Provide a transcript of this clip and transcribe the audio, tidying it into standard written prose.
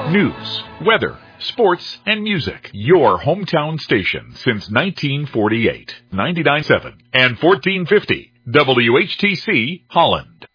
News, weather, sports, and music. Your hometown station since 1948. 99.7 and 1450 WHTC Holland.